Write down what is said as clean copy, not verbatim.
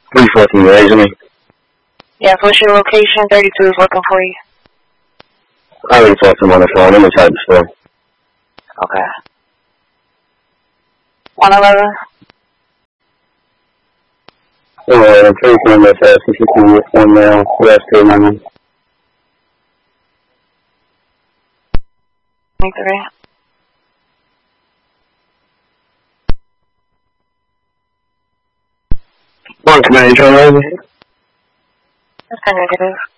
314, raising me. Yeah, what's your location? 32 is looking for you. I already talked to him on the phone. I'm inside the store. Okay. 111? 34 with 62 with 1 male, last 2 members. 23. One command, John, raising. That's negative.